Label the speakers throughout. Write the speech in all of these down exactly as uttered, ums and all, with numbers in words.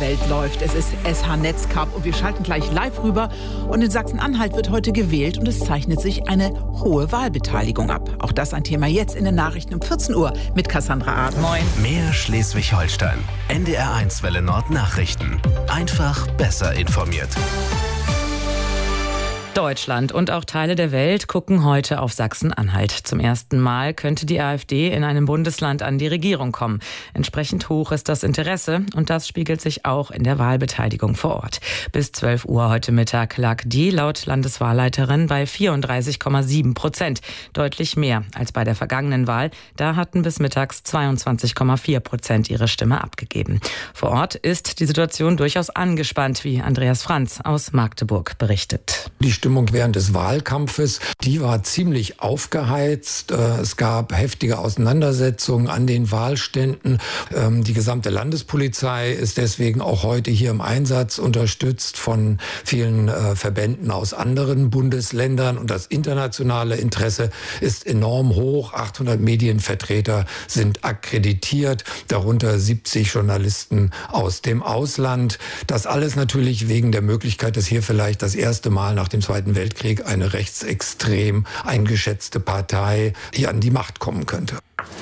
Speaker 1: Welt läuft. Es ist S H-Netzcup und wir schalten gleich live rüber. Und in Sachsen-Anhalt wird heute gewählt und es zeichnet sich eine hohe Wahlbeteiligung ab. Auch das ein Thema jetzt in den Nachrichten um vierzehn Uhr mit Cassandra Arndt.
Speaker 2: Moin. Mehr Schleswig-Holstein. N D R eins Welle Nord Nachrichten. Einfach besser informiert.
Speaker 3: Deutschland und auch Teile der Welt gucken heute auf Sachsen-Anhalt. Zum ersten Mal könnte die AfD in einem Bundesland an die Regierung kommen. Entsprechend hoch ist das Interesse und das spiegelt sich auch in der Wahlbeteiligung vor Ort. Bis zwölf Uhr heute Mittag lag die laut Landeswahlleiterin bei vierunddreißig Komma sieben Prozent. Deutlich mehr als bei der vergangenen Wahl. Da hatten bis mittags zweiundzwanzig Komma vier Prozent ihre Stimme abgegeben. Vor Ort ist die Situation durchaus angespannt, wie Andreas Franz aus Magdeburg berichtet.
Speaker 4: Die Stimmung während des Wahlkampfes, die war ziemlich aufgeheizt. Es gab heftige Auseinandersetzungen an den Wahlständen. Die gesamte Landespolizei ist deswegen auch heute hier im Einsatz, unterstützt von vielen Verbänden aus anderen Bundesländern. Und das internationale Interesse ist enorm hoch. achthundert Medienvertreter sind akkreditiert, darunter siebzig Journalisten aus dem Ausland. Das alles natürlich wegen der Möglichkeit, dass hier vielleicht das erste Mal nach dem Zweiten Weltkrieg eine rechtsextrem eingeschätzte Partei hier an die Macht kommen könnte.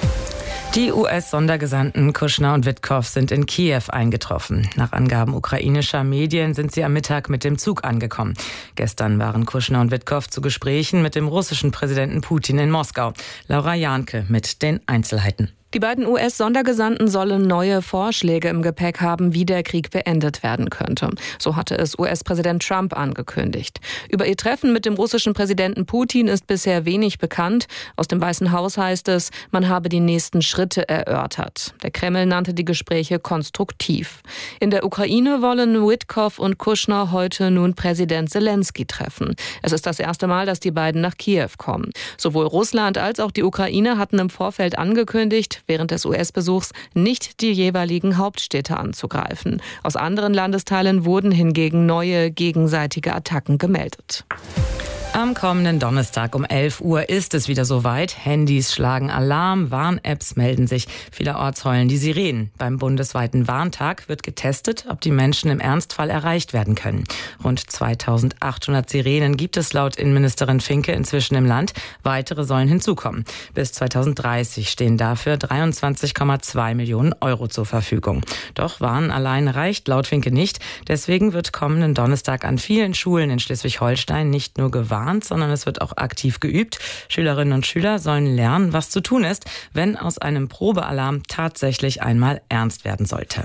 Speaker 3: Die U S-Sondergesandten Kushner und Witkow sind in Kiew eingetroffen. Nach Angaben ukrainischer Medien sind sie am Mittag mit dem Zug angekommen. Gestern waren Kushner und Witkow zu Gesprächen mit dem russischen Präsidenten Putin in Moskau. Laura Jahnke mit den Einzelheiten.
Speaker 5: Die beiden U S-Sondergesandten sollen neue Vorschläge im Gepäck haben, wie der Krieg beendet werden könnte. So hatte es U S-Präsident Trump angekündigt. Über ihr Treffen mit dem russischen Präsidenten Putin ist bisher wenig bekannt. Aus dem Weißen Haus heißt es, man habe die nächsten Schritte erörtert. Der Kreml nannte die Gespräche konstruktiv. In der Ukraine wollen Witkow und Kushner heute nun Präsident Zelensky treffen. Es ist das erste Mal, dass die beiden nach Kiew kommen. Sowohl Russland als auch die Ukraine hatten im Vorfeld angekündigt, während des U S-Besuchs nicht die jeweiligen Hauptstädte anzugreifen. Aus anderen Landesteilen wurden hingegen neue gegenseitige Attacken gemeldet.
Speaker 3: Am kommenden Donnerstag um elf Uhr ist es wieder soweit. Handys schlagen Alarm, Warn-Apps melden sich. Vielerorts heulen die Sirenen. Beim bundesweiten Warntag wird getestet, ob die Menschen im Ernstfall erreicht werden können. Rund zweitausendachthundert Sirenen gibt es laut Innenministerin Finke inzwischen im Land. Weitere sollen hinzukommen. Bis zweitausenddreißig stehen dafür dreiundzwanzig Komma zwei Millionen Euro zur Verfügung. Doch Warnen allein reicht laut Finke nicht. Deswegen wird kommenden Donnerstag an vielen Schulen in Schleswig-Holstein nicht nur gewarnt, sondern es wird auch aktiv geübt. Schülerinnen und Schüler sollen lernen, was zu tun ist, wenn aus einem Probealarm tatsächlich einmal ernst werden sollte.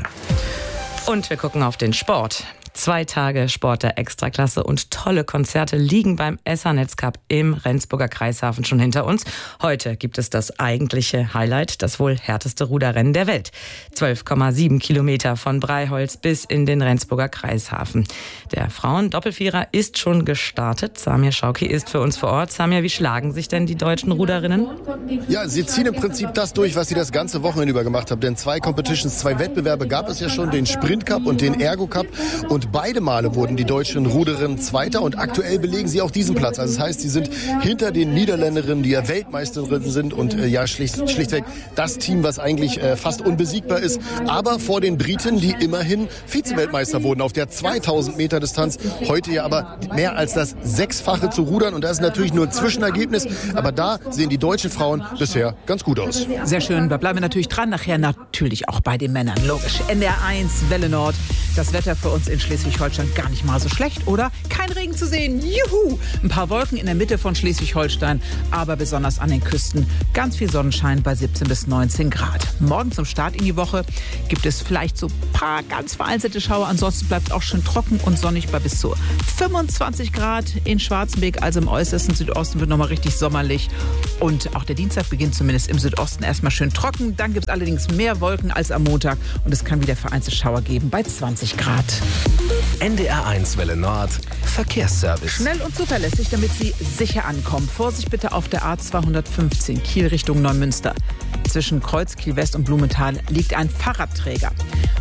Speaker 3: Und wir gucken auf den Sport. Zwei Tage Sport der Extraklasse und tolle Konzerte liegen beim S H-Netzcup im Rendsburger Kreishafen schon hinter uns. Heute gibt es das eigentliche Highlight, das wohl härteste Ruderrennen der Welt. zwölf Komma sieben Kilometer von Breiholz bis in den Rendsburger Kreishafen. Der Frauen-Doppelvierer ist schon gestartet. Samir Schauki ist für uns vor Ort. Samir, wie schlagen sich denn die deutschen Ruderinnen?
Speaker 6: Ja, sie ziehen im Prinzip das durch, was sie das ganze Wochenende über gemacht haben. Denn zwei Competitions, zwei Wettbewerbe gab es ja schon, den Sprint Cup und den Ergo Cup. Und beide Male wurden die deutschen Ruderinnen Zweiter und aktuell belegen sie auch diesen Platz. Also das heißt, sie sind hinter den Niederländerinnen, die ja Weltmeisterinnen sind und äh, ja schlicht, schlichtweg das Team, was eigentlich äh, fast unbesiegbar ist. Aber vor den Briten, die immerhin Vize-Weltmeister wurden auf der zweitausend Meter Distanz. Heute ja aber mehr als das Sechsfache zu rudern und das ist natürlich nur ein Zwischenergebnis. Aber da sehen die deutschen Frauen bisher ganz gut aus.
Speaker 1: Sehr schön, da bleiben wir natürlich dran. Nachher natürlich auch bei den Männern, logisch. N D R eins, Welle Nord. Das Wetter für uns in Schleswig-Holstein gar nicht mal so schlecht, oder? Kein Regen zu sehen, juhu! Ein paar Wolken in der Mitte von Schleswig-Holstein, aber besonders an den Küsten ganz viel Sonnenschein bei siebzehn bis neunzehn Grad. Morgen zum Start in die Woche gibt es vielleicht so ein paar ganz vereinzelte Schauer. Ansonsten bleibt es auch schön trocken und sonnig bei bis zu fünfundzwanzig Grad in Schwarzenberg, also im äußersten Südosten wird nochmal richtig sommerlich. Und auch der Dienstag beginnt zumindest im Südosten erstmal schön trocken. Dann gibt es allerdings mehr Wolken als am Montag und es kann wieder vereinzelte Schauer geben bei zwanzig Grad.
Speaker 2: N D R eins Welle Nord Verkehrsservice.
Speaker 1: Schnell und zuverlässig, damit Sie sicher ankommen. Vorsicht bitte auf der A zweihundertfünfzehn Kiel Richtung Neumünster. Zwischen Kreuz, Kiel West und Blumenthal liegt ein Fahrradträger.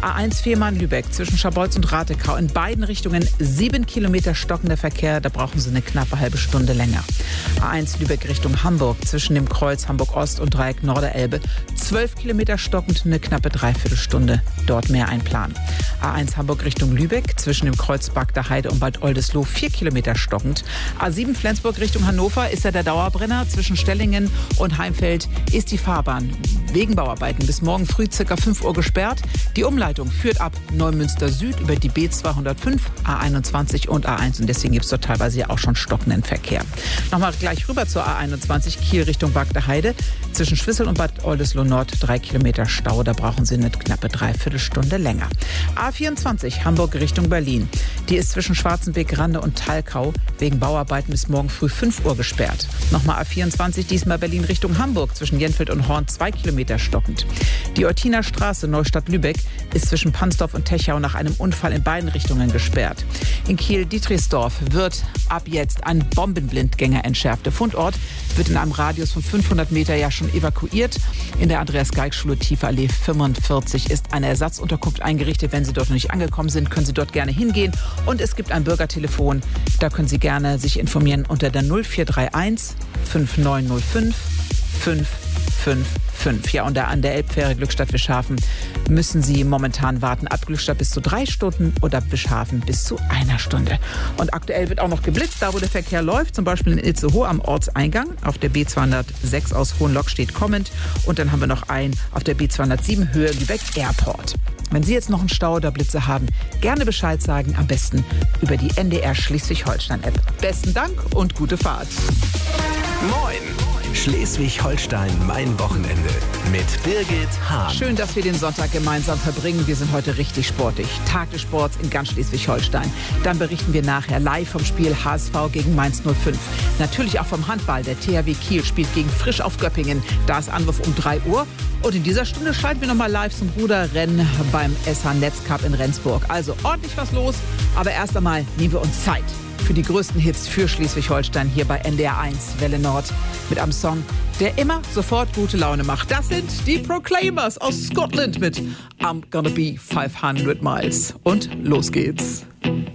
Speaker 1: A eins Fehmarn-Lübeck zwischen Scharbeutz und Ratekau. In beiden Richtungen sieben Kilometer stockender Verkehr. Da brauchen Sie eine knappe halbe Stunde länger. A eins Lübeck Richtung Hamburg zwischen dem Kreuz Hamburg-Ost und Dreieck Norderelbe. zwölf Kilometer stockend, eine knappe Dreiviertelstunde. Dort mehr einplanen. A eins Hamburg Richtung Lübeck zwischen dem Kreuz Bagder Heide und Bad Oldesloe. vier Kilometer stockend. A sieben Flensburg Richtung Hannover ist ja der Dauerbrenner. Zwischen Stellingen und Heimfeld ist die Fahrbahn wegen Bauarbeiten bis morgen früh ca. fünf Uhr gesperrt. Die Umleitung führt ab Neumünster Süd über die B zweihundertfünf, A einundzwanzig und A eins. Und deswegen gibt es dort teilweise ja auch schon stockenden Verkehr. Nochmal gleich rüber zur A einundzwanzig, Kiel Richtung Bagder Heide. Zwischen Schwissel und Bad Oldesloe Nord drei Kilometer Stau. Da brauchen Sie eine knappe Dreiviertelstunde länger. A vierundzwanzig Hamburg Richtung Berlin. Die ist zwischen Schwarzenbeck, Rande und Thalkau wegen Bauarbeiten bis morgen früh fünf Uhr gesperrt. Nochmal A vierundzwanzig, diesmal Berlin Richtung Hamburg. Zwischen Jenfeld und Horn zwei Kilometer stockend. Die Eutiner Straße Neustadt-Lübeck ist zwischen Pansdorf und Techau nach einem Unfall in beiden Richtungen gesperrt. In Kiel-Dietrichsdorf wird ab jetzt ein Bombenblindgänger entschärft. Der Fundort wird in einem Radius von fünfhundert Meter ja schon evakuiert. In der Andreas-Geig-Schule Tiefe Allee fünfundvierzig ist eine Ersatzunterkunft eingerichtet. Wenn Sie dort noch nicht angekommen sind, können Sie dort gerne hingehen. Und es gibt ein Bürgertelefon. Da können Sie gerne sich informieren unter der null vier drei eins fünf neun null fünf fünf fünf fünf. Ja, und an der Elbfähre Glückstadt-Wischhafen müssen Sie momentan warten. Ab Glückstadt bis zu drei Stunden oder ab Wischhafen bis zu einer Stunde. Und aktuell wird auch noch geblitzt, da wo der Verkehr läuft, zum Beispiel in Itzehoe am Ortseingang. Auf der B zweihundertsechs aus Hohenlock steht kommend. Und dann haben wir noch einen auf der B zweihundertsieben Höhe Lübeck Airport. Wenn Sie jetzt noch einen Stau oder Blitze haben, gerne Bescheid sagen, am besten über die N D R Schleswig-Holstein-App. Besten Dank und gute Fahrt.
Speaker 2: Moin! Schleswig-Holstein, mein Wochenende mit Birgit Hahn.
Speaker 1: Schön, dass wir den Sonntag gemeinsam verbringen. Wir sind heute richtig sportlich. Tag des Sports in ganz Schleswig-Holstein. Dann berichten wir nachher live vom Spiel H S V gegen Mainz null fünf. Natürlich auch vom Handball. Der T H W Kiel spielt gegen Frisch auf Göppingen. Da ist Anwurf um drei Uhr. Und in dieser Stunde schalten wir nochmal live zum Ruderrennen beim S H Netzcup in Rendsburg. Also ordentlich was los. Aber erst einmal nehmen wir uns Zeit für die größten Hits für Schleswig-Holstein hier bei N D R eins Welle Nord mit einem Song, der immer sofort gute Laune macht. Das sind die Proclaimers aus Scotland mit I'm Gonna Be fünfhundert Miles. Und los geht's.